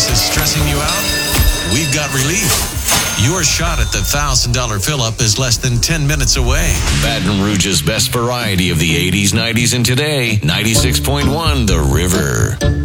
this is stressing you out? We've got relief. Your shot at the $1,000 fill-up is less than 10 minutes away. Baton Rouge's best variety of the 80s, 90s, and today. 96.1 The River.